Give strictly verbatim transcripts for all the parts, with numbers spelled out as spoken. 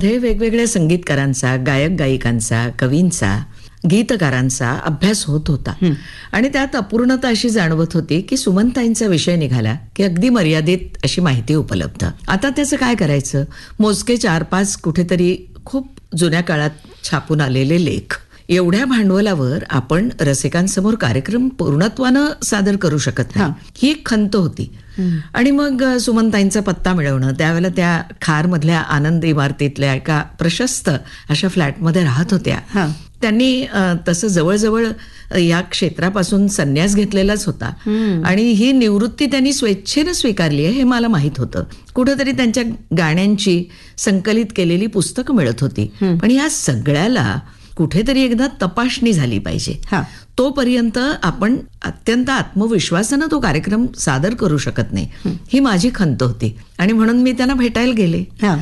मध्ये वेगवेगळ्या संगीतकारांचा, गायक गायिकांचा, कवींचा, गीतकारांचा अभ्यास होत होता आणि त्यात अपूर्णता अशी जाणवत होती की सुमनताईंचा विषय निघाला की अगदी मर्यादित अशी माहिती उपलब्ध. आता त्याचं काय करायचं? मोजके चार पाच कुठेतरी खूप जुन्या काळात छापून आलेले लेख, एवढ्या भांडवलावर आपण रसिकांसमोर कार्यक्रम पूर्णत्वानं सादर करू शकत नाही, ही एक खंत होती. आणि मग सुमनताईंचा पत्ता मिळवणं, त्यावेळेला त्या खार मधल्या आनंद इमारतीतल्या एका प्रशस्त अशा फ्लॅटमध्ये राहत होत्या. त्यांनी तसं जवळजवळ या क्षेत्रापासून संन्यास घेतलेलाच होता आणि ही निवृत्ती त्यांनी स्वेच्छेनं स्वीकारली आहे हे मला माहित होतं. कुठंतरी त्यांच्या गाण्यांची संकलित केलेली पुस्तकं मिळत होती, पण या सगळ्याला कुठेतरी एकदा तपासणी झाली पाहिजे. तोपर्यंत आपण अत्यंत आत्मविश्वासानं तो कार्यक्रम सादर करू शकत नाही, ही माझी खंत होती. आणि म्हणून मी त्यांना भेटायला गेले.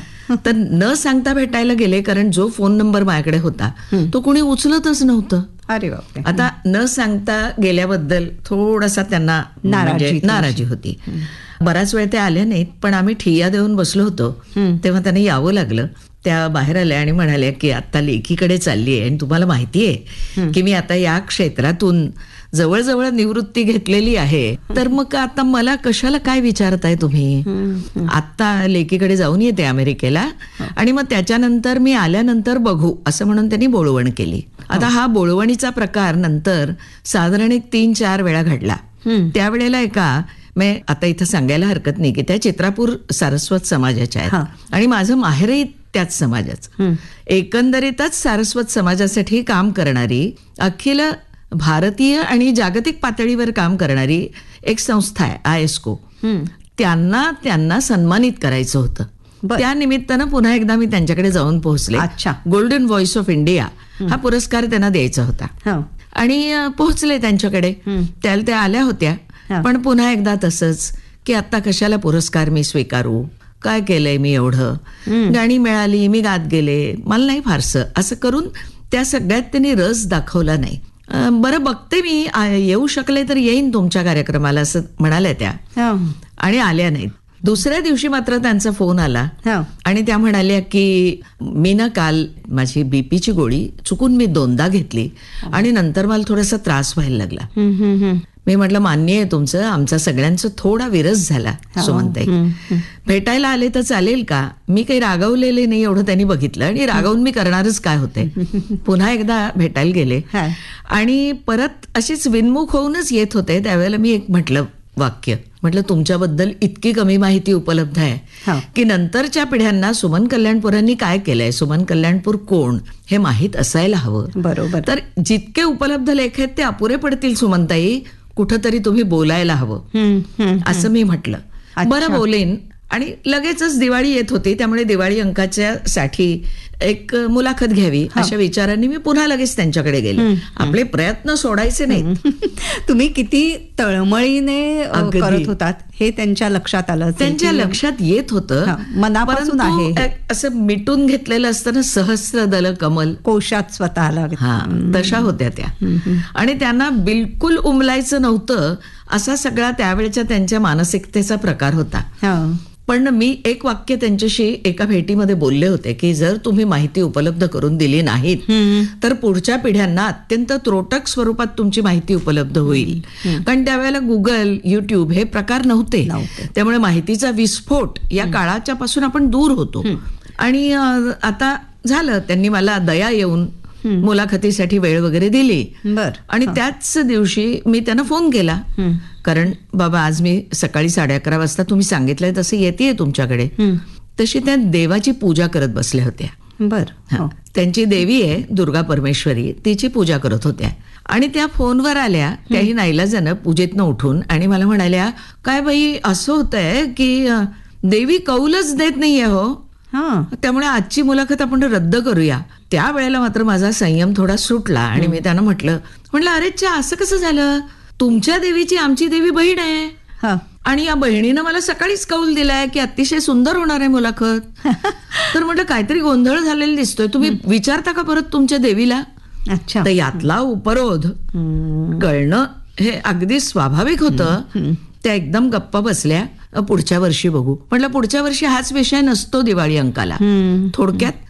तर न सांगता भेटायला गेले, कारण जो फोन नंबर माझ्याकडे होता तो कुणी उचलतच नव्हतं. अरे बापरे. आता न सांगता गेल्याबद्दल थोडासा त्यांना नाराजी नाराजी होती. बराच वेळ ते आल्या नाहीत, पण आम्ही ठिय्या देऊन बसलो होतो तेव्हा त्यांना यावं लागलं. त्या बाहेर आल्या आणि म्हणाल्या की आता लेखीकडे चालली आहे आणि तुम्हाला माहिती आहे की मी आता या क्षेत्रातून जवळजवळ निवृत्ती घेतलेली आहे, तर मग आता मला कशाला काय विचारताय तुम्ही? आता लेखीकडे जाऊन येते अमेरिकेला आणि मग त्याच्यानंतर मी आल्यानंतर बघू, असं म्हणून त्यांनी बोळवण केली. आता हा बोळवणीचा प्रकार नंतर साधारण एक तीन चार वेळा घडला. त्यावेळेला एका मी आता इथं सांगायला हरकत नाही की त्या चित्रापूर सारस्वत समाजाच्या आहेत आणि माझं माहेरही त्याच समाजाचं. एकंदरीतच सारस्वत समाजासाठी काम करणारी, अखिल भारतीय आणि जागतिक पातळीवर काम करणारी एक संस्था आहे आयएस्को. त्यांना त्यांना सन्मानित करायचं होतं. त्या निमित्तानं पुन्हा एकदा मी त्यांच्याकडे जाऊन पोहोचले. गोल्डन व्हॉइस ऑफ इंडिया हा पुरस्कार त्यांना द्यायचा होता आणि पोहोचले त्यांच्याकडे. त्याला त्या आल्या होत्या, पण पुन्हा एकदा तसंच की आता कशाला पुरस्कार मी स्वीकारू, काय केलंय मी एवढं, गाणी मिळाली मी गात गेले, मला नाही फारसं, असं करून त्या सगळ्यात त्यांनी रस दाखवला नाही. बरं बघते मी, येऊ शकले तर येईन तुमच्या कार्यक्रमाला असं म्हणाल्या त्या आणि आल्या नाहीत. दुसऱ्या दिवशी मात्र त्यांचा फोन आला आणि त्या म्हणाल्या की मी ना काल माझी बीपीची गोळी चुकून मी दोनदा घेतली आणि नंतर मला थोडासा त्रास व्हायला लागला. मी म्हटलं मान्य आहे तुमचं, आमचा सगळ्यांचा थोडा विरस झाला सुमनताई, भेटायला आले तर चालेल का? मी काही रागवलेले नाही एवढं त्यांनी बघितलं आणि रागवून मी करणारच काय होते. पुन्हा एकदा भेटायला गेले आणि परत अशीच विनमुख होऊनच येत होते. त्यावेळेला मी एक म्हटलं वाक्य, म्हटलं तुमच्याबद्दल इतकी कमी माहिती उपलब्ध आहे की नंतरच्या पिढ्यांना सुमन कल्याणपुरांनी काय केलंय, सुमन कल्याणपूर कोण हे माहीत असायला हवं. बरोबर. तर जितके उपलब्ध लेख आहेत ते अपुरे पडतील सुमनताई, कुठंतरी तुम्ही बोलायला हवं असं मी म्हटलं. बरं बोलेन. आणि लगेचच दिवाळी येत होती, त्यामुळे दिवाळी अंकाच्या साठी एक मुलाखत घ्यावी अशा विचारांनी मी पुन्हा लगेच त्यांच्याकडे गेले. आपले प्रयत्न सोडायचे नाहीत. तुम्ही किती तळमळीने करत होतात हे त्यांच्या लक्षात आलं. त्यांच्या लक्षात येत होतं, मनापासून आहे असं मिटून घेतलेलं असताना सहस्र दल कमल कोशात स्वतःला, हा तशा होत्या त्या. आणि त्यांना बिलकुल उमलायचं नव्हतं असा सगळा त्यावेळेच्या त्यांच्या मानसिकतेचा प्रकार होता. पण मी एक वाक्य त्यांच्याशी एका भेटीमध्ये बोलले होते की जर तुम्ही माहिती उपलब्ध करून दिली नाहीत तर पुढच्या पिढ्यांना अत्यंत त्रोटक स्वरूपात तुमची माहिती उपलब्ध होईल. कारण त्यावेळेला गुगल, युट्यूब हे प्रकार नव्हते, त्यामुळे माहितीचा विस्फोट या काळाच्या पासून आपण दूर होतो. आणि आता झालं, त्यांनी मला दया येऊन मुलाखतीसाठी वेळ वगैरे दिली. बर. आणि त्याच दिवशी मी त्यांना फोन केला, कारण बाबा आज मी सकाळी साडे अकरा वाजता तुम्ही सांगितलंय तसं येतेय तुमच्याकडे. तशी त्या देवाची पूजा करत बसल्या होत्या. बर. त्यांची देवी आहे दुर्गा परमेश्वरी, तिची पूजा करत होत्या आणि त्या फोनवर आल्या. त्याही नाईलाजानं पूजेतनं उठून आणि मला म्हणाल्या, काय बाई असं होतंय की देवी कौलच देत नाहीये हो, त्यामुळे आजची मुलाखत आपण रद्द करूया. त्यावेळेला मात्र माझा संयम थोडा सुटला आणि मी त्यांना म्हटलं म्हटलं अरे चा असं कसं झालं, तुमच्या देवीची आमची देवी बहीण आहे आणि या बहिणीनं मला सकाळीच कौल दिलाय की अतिशय सुंदर होणार आहे मुलाखत. तर म्हटलं काहीतरी गोंधळ झालेला दिसतोय, तुम्ही विचारता का परत तुमच्या देवीला? तर यातला उपरोध कळणं हे अगदी स्वाभाविक होतं. त्या एकदम गप्पा बसल्या. पुढच्या वर्षी बघू म्हटलं. पुढच्या वर्षी हाच विषय नसतो दिवाळी अंकाला. थोडक्यात